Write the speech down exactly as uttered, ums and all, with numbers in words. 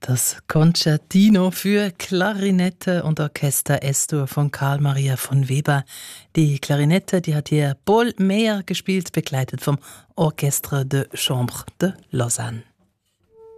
Das Concertino für Klarinette und Orchester S-Dur von Karl Maria von Weber. Die Klarinette, die hat hier Paul Meyer gespielt, begleitet vom Orchestre de Chambre de Lausanne.